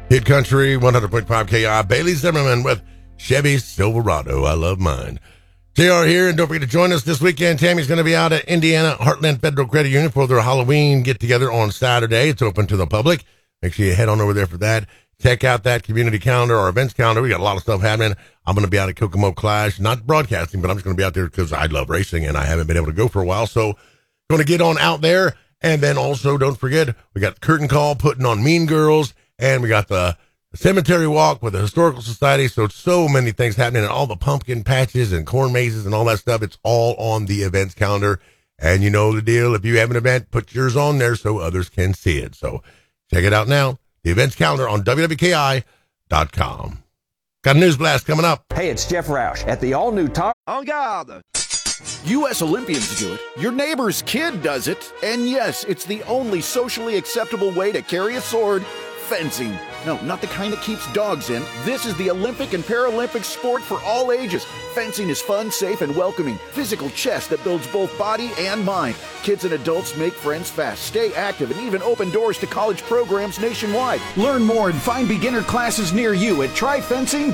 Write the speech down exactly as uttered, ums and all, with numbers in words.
Hit Country, one hundred point five K I. Bailey Zimmerman with Chevy Silverado. I love mine. J R here, and don't forget to join us this weekend. Tammy's going to be out at Indiana Heartland Federal Credit Union for their Halloween get-together on Saturday. It's open to the public. Make sure you head on over there for that. Check out that community calendar or events calendar. We got a lot of stuff happening. I'm going to be out at Kokomo Clash, not broadcasting, but I'm just going to be out there because I love racing, and I haven't been able to go for a while. So going to get on out there. And then also, don't forget, we got Curtain Call putting on Mean Girls, and we got the cemetery walk with the Historical Society. So, so many things happening, and all the pumpkin patches and corn mazes and all that stuff. It's all on the events calendar. And you know the deal. If you have an event, put yours on there so others can see it. So check it out now. The events calendar on W W K I dot com. Got a news blast coming up. Hey, it's Jeff Roush at the all-new Top. En garde! U S Olympians do it. Your neighbor's kid does it. And yes, it's the only socially acceptable way to carry a sword. Fencing. No, not the kind that keeps dogs in. This is the Olympic and Paralympic sport for all ages. Fencing is fun, safe, and welcoming. Physical chess that builds both body and mind. Kids and adults make friends fast, stay active, and even open doors to college programs nationwide. Learn more and find beginner classes near you at try fencing.